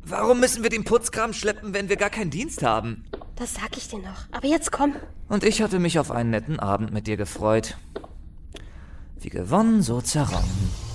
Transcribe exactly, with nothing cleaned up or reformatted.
Warum müssen wir den Putzkram schleppen, wenn wir gar keinen Dienst haben? Das sag ich dir noch. Aber jetzt komm. Und ich hatte mich auf einen netten Abend mit dir gefreut. Wie gewonnen, so zerronnen.